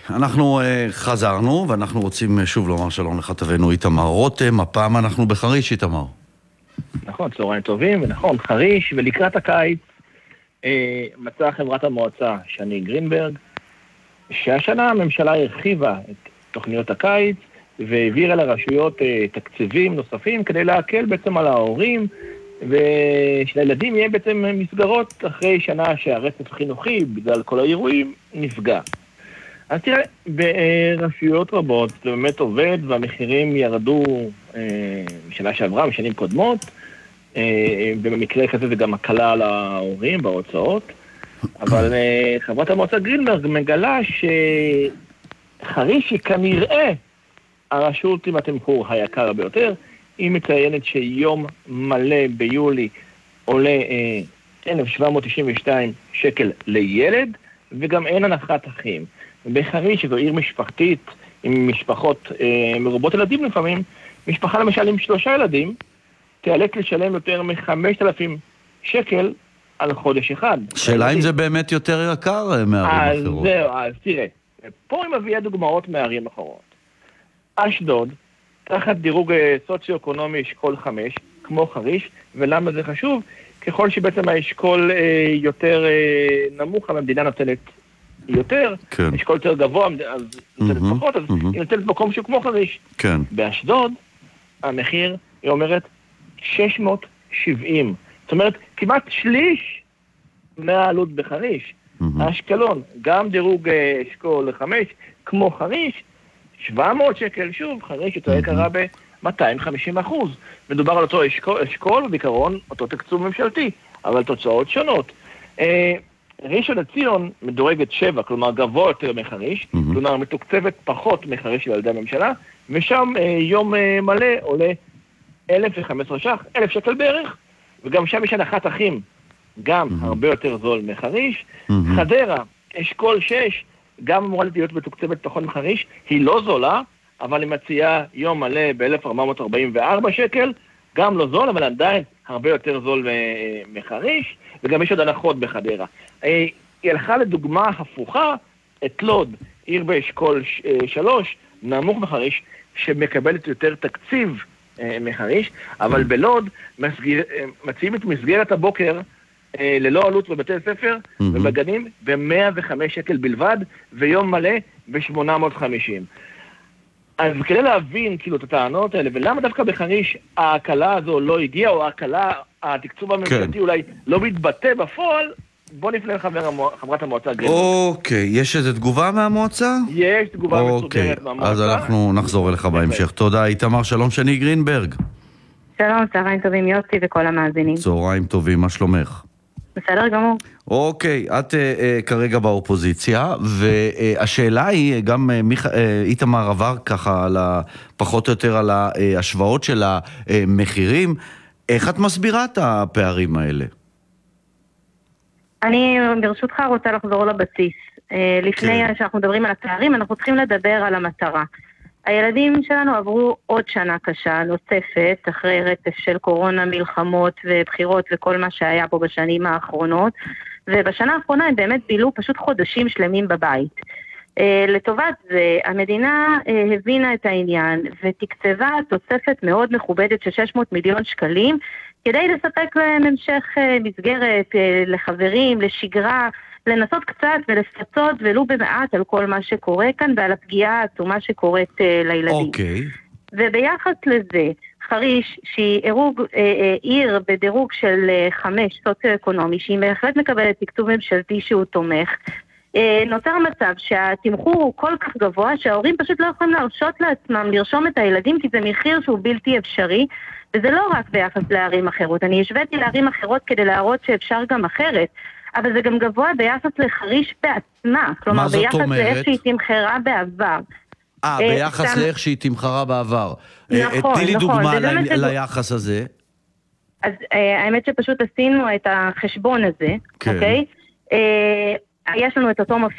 אנחנו חזרנו, ואנחנו רוצים שוב לומר שלום לכתבנו איתמר רותם. הפעם אנחנו בחריש, איתמר. נכון, צהריים טובים, ונכון, חריש, ולקראת הקיץ מצאה חברת המועצה שני גרינברג, שהשנה הממשלה הרחיבה את תוכניות הקיץ, והעבירה לרשויות תקציבים נוספים, כדי להקל בעצם על ההורים, ושלילדים יהיה בעצם מסגרות אחרי שנה שהרצף החינוכי, בגלל כל האירועים, נפגע. אז תראה, ברשויות רבות זה באמת עובד, והמחירים ירדו משנה שעברה, משנים קודמות, ובמקרה כזה זה גם הקלה על ההורים בהוצאות, אבל חברת המועצה גרינברג מגלה שחריש היא כנראה הרשות עם התמחור היקר ביותר. היא מציינת שיום מלא ביולי עולה 1,792 שקל לילד, וגם אין הנחת אחים. בחריש, שזו עיר משפחתית עם משפחות מרובות ילדים לפעמים, משפחה למשל עם 3 ילדים, תיאלץ לשלם יותר מ-5,000 שקל על חודש אחד. שאלה אם זה באמת יותר יקר מערים אחרות. אז תראה, פה היא מביאה דוגמאות מערים אחרות. אשדוד, תחת דירוג סוציו-אקונומי אשכול 5, כמו חריש, ולמה זה חשוב? ככל שבעצם האשכול יותר נמוך, המדינה נותנת יותר, כן. אשכול יותר גבוה, אז נותנת פחות, אז היא נותנת מקום שהוא כמו חריש. כן. באשדוד, המחיר, היא אומרת, 670. זאת אומרת, כמעט שליש מהעלות בחריש. האשקלון, גם דירוג אשכול 5, כמו חריש, 700 שקל, שוב, חריש יותר יקרה ב-250%. מדובר על אותו אשכול, בעיקרון, אותו תקצוב ממשלתי, אבל תוצאות שונות. ראשון לציון מדורגת 7, כלומר גבוה יותר מחריש, כלומר מתוקצבת פחות מחריש של ילדי הממשלה, ושם יום מלא עולה 1,015 ש"ח, 1,000 שקל בערך, וגם שם יש הנחת אחים, גם הרבה יותר זול מחריש. חדרה, אשכול 6, גם אמורה להיות מתוקצבת פחות מחריש, היא לא זולה, אבל היא מציעה יום מלא ב-1,444 שקל, גם לא זול, אבל עדיין הרבה יותר זול מחריש, וגם יש עוד הנחות בחדרה. היא הלכה לדוגמה הפוכה, את לוד, עיר באשכול 3, נמוך מחריש, שמקבלת יותר תקציב מחריש, אבל בלוד מציעים את מסגרת הבוקר ללא עלות בבתי ספר ובגנים ב-105 שקל בלבד, ויום מלא ב-850. אז כדי להבין כאילו את הטענות האלה, ולמה דווקא בחריש ההקלה הזו לא הגיעה, או ההקלה, התקצוב הממשלתי אולי לא מתבטא בפועל, בוא נפנה לחברת המועצה גרינברג. אוקיי, יש איזו תגובה מהמועצה? יש תגובה מסודרת מהמועצה. אז אנחנו נחזור אליך בהמשך. תודה, איתמר, שלום שני גרינברג. שלום, צהריים טובים יוסי וכל המאזינים. צהריים טובים, מה שלומך? בסדר גמור. אוקיי, את כרגע באופוזיציה, והשאלה היא, גם איתמר עבר ככה פחות או יותר על ההשוואות של המחירים, איך את מסבירה את הפערים האלה? אני ברשותך רוצה לחזור לבסיס. לפני שאנחנו מדברים על הפערים, אנחנו צריכים לדבר על המטרה. הילדים שלנו עברו עוד שנה קשה, נוספת, אחרי רצף של קורונה, מלחמות ובחירות וכל מה שהיה פה בשנים האחרונות, ובשנה האחרונה הם באמת בילו פשוט חודשים שלמים בבית. לטובת זה, המדינה הבינה את העניין ותקצבה תוספת מאוד מכובדת של 600 מיליון שקלים, כדי לספק להם המשך מסגרת לחברים, לשגרה, לנסות קצת ולפצות ולו במעט על כל מה שקורה כאן ועל הפגיעה העצומה שקורית לילדים. אוקיי. וביחס לזה, חריש, שהיא עיר בדירוג של 5 סוציו-אקונומי, שהיא בהחלט מקבלת תקצוב ממשלתי שהוא תומך, נוצר מצב שהתמחור הוא כל כך גבוה שההורים פשוט לא יכולים להרשות לעצמם לרשום את הילדים, כי זה מחיר שהוא בלתי אפשרי, וזה לא רק ביחס לערים אחרות. אני השוויתי לערים אחרות כדי להראות שאפשר גם אחרת, אבל זה גם גבוה ביחס לחריש בעצמה. כלומר, ביחס לאיך שהיא תמחרה בעבר. ביחס לאיך שהיא תמחרה בעבר. נכון, תני לי דוגמה ליחס הזה. אז האמת שפשוט עשינו את החשבון הזה, אוקיי? יש לנו את אותו